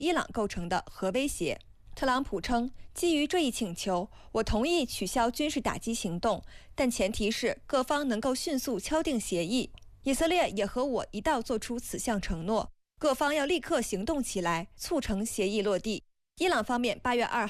伊朗构成的核威胁。特朗普称，基于这一请求，我同意取消军事打击行动，但前提是各方能够迅速敲定协议。以色列也和我一道做出此项承诺，各方要立刻行动起来，促成协议落地。伊朗方面8月2号